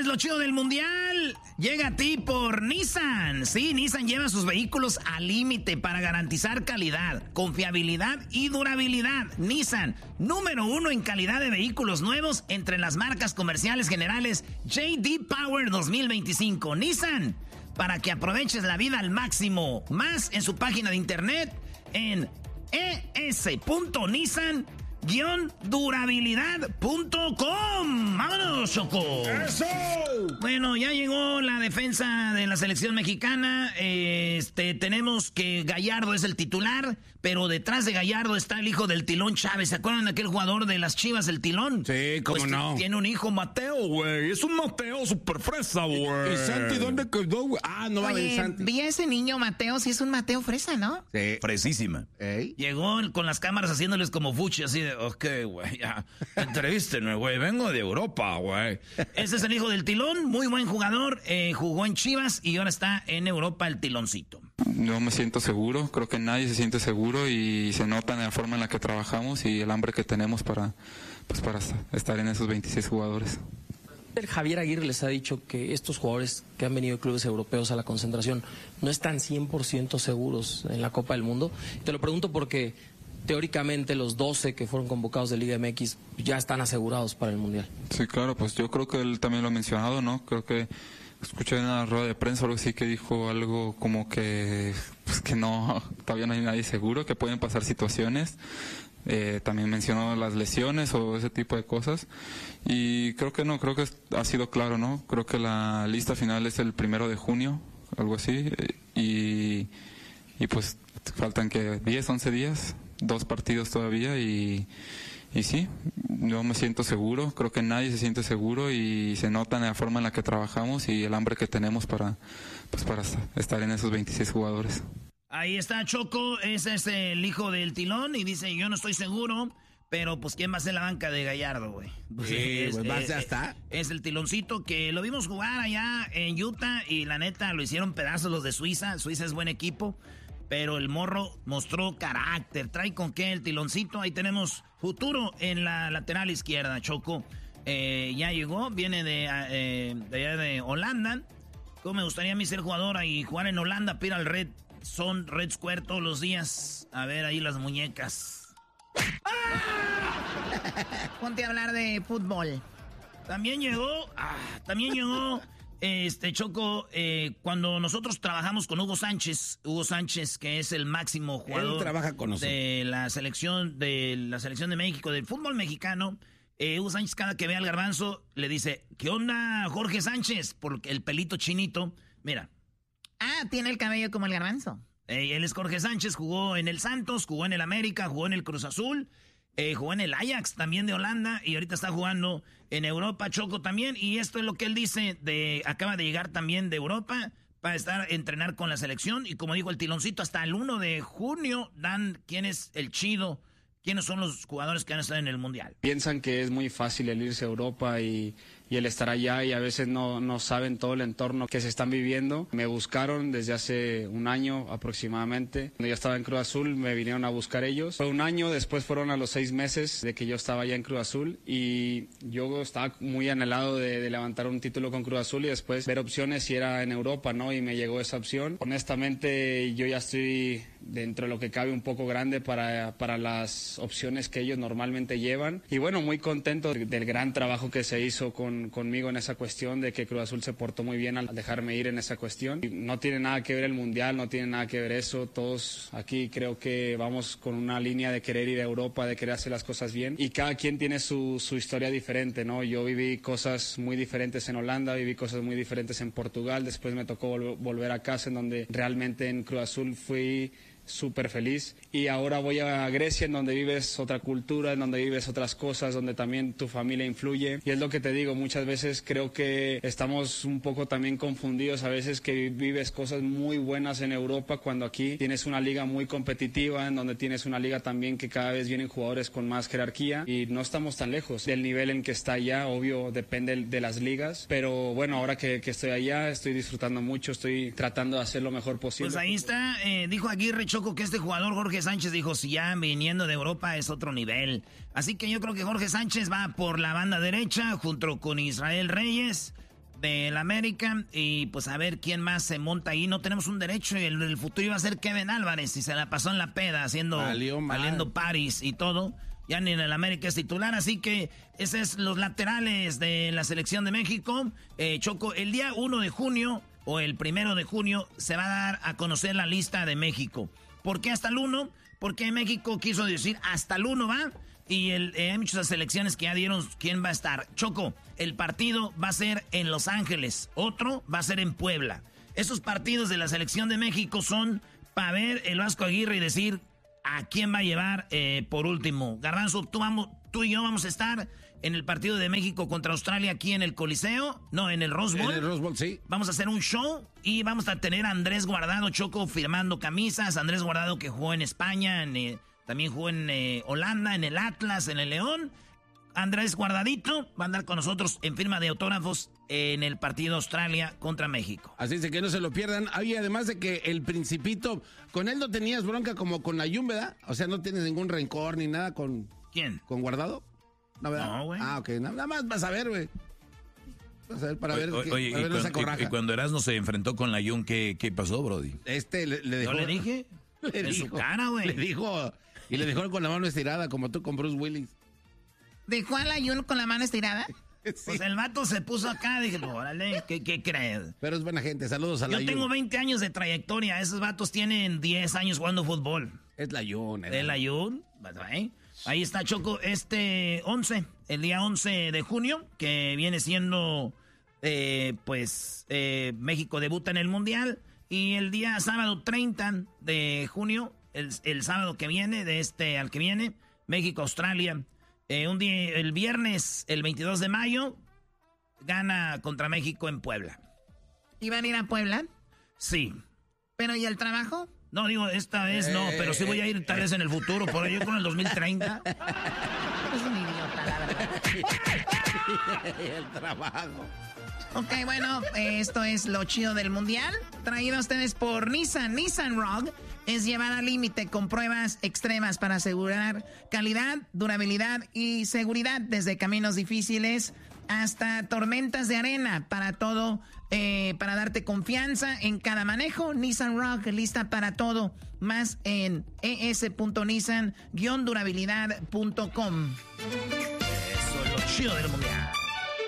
lo chido del mundial llega a ti por Nissan. Sí, Nissan lleva sus vehículos al límite para garantizar calidad, confiabilidad y durabilidad. Nissan, número 1 en calidad de vehículos nuevos entre las marcas comerciales generales J.D. Power 2025. Nissan, para que aproveches la vida al máximo. Más en su página de internet en es.nissan-durabilidad.com. ¡Vámonos, Choco! ¡Eso! Bueno, ya llegó la defensa de la selección mexicana. Tenemos que Gallardo es el titular, pero detrás de Gallardo está el hijo del Tilón Chávez. ¿Se acuerdan de aquel jugador de las Chivas, el Tilón? Sí, cómo pues no. Tiene un hijo, Mateo, güey. Es un Mateo súper fresa, güey. ¿Y Santi dónde quedó, güey? Ah, no va a venir Santi. Vi a ese niño Mateo, sí es un Mateo fresa, ¿no? Sí. Fresísima. ¿Ey? Llegó con las cámaras haciéndoles como fuchi, así de, ok, güey, ya, entrevístenme, güey, vengo de Europa, güey. Ese es el hijo del Tilón, muy buen jugador, jugó en Chivas y ahora está en Europa el Tiloncito. No me siento seguro, creo que nadie se siente seguro y se nota en la forma en la que trabajamos y el hambre que tenemos para estar en esos 26 jugadores. El Javier Aguirre les ha dicho que estos jugadores que han venido de clubes europeos a la concentración no están 100% seguros en la Copa del Mundo. Te lo pregunto porque teóricamente los 12 que fueron convocados de Liga MX ya están asegurados para el Mundial. Sí, claro, pues yo creo que él también lo ha mencionado, ¿no? Creo que escuché en una rueda de prensa o algo así que dijo algo como que, pues que no, todavía no hay nadie seguro, que pueden pasar situaciones. También mencionó las lesiones o ese tipo de cosas y creo que ha sido claro, ¿no? Creo que la lista final es el 1 de junio, algo así, y pues faltan que 10, 11 días, 2 partidos todavía y sí, yo me siento seguro, creo que nadie se siente seguro y se nota en la forma en la que trabajamos y el hambre que tenemos para estar en esos 26 jugadores. Ahí está Choco, ese es el hijo del Tilón y dice, yo no estoy seguro, pero pues ¿quién va a ser la banca de Gallardo, güey? Pues, Sí, pues ya está. Es el Tiloncito que lo vimos jugar allá en Utah y la neta lo hicieron pedazos los de Suiza. Suiza es buen equipo, pero el morro mostró carácter. Trae con qué el Tiloncito. Ahí tenemos futuro en la lateral izquierda, Choco. Ya llegó, viene de allá de Holanda. ¿Cómo me gustaría a mí ser jugador y jugar en Holanda? Pira al Red Square todos los días. A ver ahí las muñecas. Ponte a hablar de fútbol. También llegó, Choco, cuando nosotros trabajamos con Hugo Sánchez, que es el máximo jugador. Él trabaja con nosotros. de la selección de México, del fútbol mexicano. Hugo Sánchez cada que ve al Garbanzo le dice, ¿qué onda, Jorge Sánchez? Porque el pelito chinito, mira. Ah, tiene el cabello como el Garbanzo. Él es Jorge Sánchez, jugó en el Santos, jugó en el América, jugó en el Cruz Azul, jugó en el Ajax también de Holanda y ahorita está jugando en Europa, Choco también. Y esto es lo que él dice, acaba de llegar también de Europa para entrenar con la selección. Y como dijo el Tiloncito, hasta el 1 de junio dan quién es el chido, quiénes son los jugadores que van a estar en el Mundial. Piensan que es muy fácil el irse a Europa y el estar allá y a veces no saben todo el entorno que se están viviendo. Me buscaron desde hace un año aproximadamente. Cuando yo estaba en Cruz Azul me vinieron a buscar ellos. Fue un año, después fueron a los 6 meses de que yo estaba allá en Cruz Azul y yo estaba muy anhelado de levantar un título con Cruz Azul y después ver opciones si era en Europa, ¿no? Y me llegó esa opción. Honestamente yo ya estoy dentro de lo que cabe un poco grande para las opciones que ellos normalmente llevan. Y bueno, muy contento del gran trabajo que se hizo conmigo en esa cuestión, de que Cruz Azul se portó muy bien al dejarme ir en esa cuestión. Y no tiene nada que ver el Mundial, no tiene nada que ver eso. Todos aquí creo que vamos con una línea de querer ir a Europa, de querer hacer las cosas bien. Y cada quien tiene su historia diferente, ¿no? Yo viví cosas muy diferentes en Holanda, viví cosas muy diferentes en Portugal. Después me tocó volver a casa, en donde realmente en Cruz Azul fui súper feliz, y ahora voy a Grecia, en donde vives otra cultura, en donde vives otras cosas, donde también tu familia influye. Y es lo que te digo, muchas veces creo que estamos un poco también confundidos, a veces que vives cosas muy buenas en Europa cuando aquí tienes una liga muy competitiva, en donde tienes una liga también que cada vez vienen jugadores con más jerarquía, y no estamos tan lejos del nivel en que está allá. Obvio depende de las ligas, pero bueno, ahora que estoy allá estoy disfrutando mucho, estoy tratando de hacer lo mejor posible. Pues ahí está, dijo Aguirre, Choco, que este jugador Jorge Sánchez dijo, si ya viniendo de Europa es otro nivel. Así que yo creo que Jorge Sánchez va por la banda derecha junto con Israel Reyes. del América y pues a ver quién más se monta ahí. No tenemos un derecho y el futuro iba a ser Kevin Álvarez y se la pasó en la peda valiendo paris y todo. Ya ni en el América es titular, así que esos es los laterales de la selección de México. Choco, el día 1 de junio o el 1 de junio se va a dar a conocer la lista de México. ¿Por qué hasta el 1? Porque México quiso decir hasta el 1 va. Y hay muchas selecciones que ya dieron quién va a estar. Choco, el partido va a ser en Los Ángeles. Otro va a ser en Puebla. Esos partidos de la selección de México son para ver el Vasco Aguirre y decir a quién va a llevar por último. Garbanzo, tú y yo vamos a estar en el partido de México contra Australia aquí en el Coliseo. No, en el Rose Bowl. En el Rose Bowl, sí. Vamos a hacer un show y vamos a tener a Andrés Guardado, Choco, firmando camisas. Andrés Guardado que jugó en España, también jugó en Holanda, en el Atlas, en el León. Andrés Guardadito va a andar con nosotros en firma de autógrafos en el partido Australia contra México. Así es que no se lo pierdan. Y además de que el Principito, con él no tenías bronca como con Ayun, ¿verdad? O sea, no tienes ningún rencor ni nada con... ¿Quién? ¿Con Guardado? No, ¿verdad? No, güey. Ah, ok. Nada más vas a ver, güey. Vas a ver para ver y cuando Erasmo se enfrentó con la Jun, ¿qué pasó, Brody? Le dejó... ¿No le dije? En su cara, güey. Le dijo... Y le dejó con la mano estirada, como tú con Bruce Willis. ¿Dejó a Layun con la mano estirada? Sí. Pues el vato se puso acá, dije, órale, ¿qué crees? Pero es buena gente, saludos a Layun. Yo tengo 20 años de trayectoria, esos vatos tienen 10 años jugando fútbol. Es Layun. ¿Es Layun? Ahí está, Choco, el día 11 de junio, que viene siendo, México debuta en el Mundial. Y el día sábado 30 de junio, el sábado que viene, al que viene, México-Australia. El viernes, el 22 de mayo, gana contra México en Puebla. ¿Iban a ir a Puebla? Sí. ¿Pero y el trabajo? No, digo, esta vez no, pero sí voy a ir tal vez en el futuro, por ahí con el 2030. Es un idiota, la verdad. El trabajo. Ok, bueno, esto es lo chido del Mundial. Traído a ustedes por Nissan. Nissan Rogue es llevar al límite con pruebas extremas para asegurar calidad, durabilidad y seguridad desde caminos difíciles hasta tormentas de arena. Para todo, para darte confianza en cada manejo. Nissan Rogue, lista para todo. Más en es.nissan-durabilidad.com. Eso es lo chido del Mundial.